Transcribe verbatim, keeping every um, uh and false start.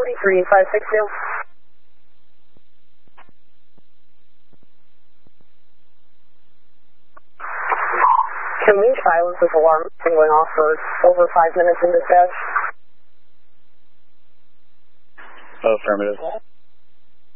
forty-three five six two. Can we silence this alarm? It's been going off for over five minutes in dispatch. Affirmative.